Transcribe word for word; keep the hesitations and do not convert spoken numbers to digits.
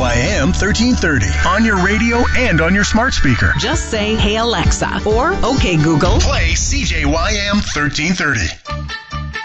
Y M thirteen thirty on your radio and on your smart speaker. Just say, "Hey Alexa," or "Okay Google, play C J Y M thirteen thirty.